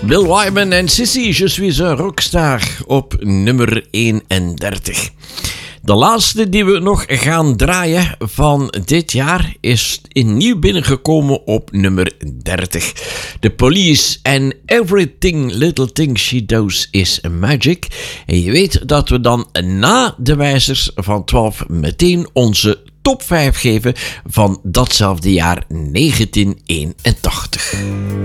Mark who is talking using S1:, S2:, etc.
S1: Bill Wyman en Sissy, Je suis un rockstar op nummer 31. De laatste die we nog gaan draaien van dit jaar is nieuw binnengekomen op nummer 30. The Police and Everything Little Thing She Does Is Magic. En je weet dat we dan na de wijzers van 12 meteen onze top 5 geven van datzelfde jaar 1981.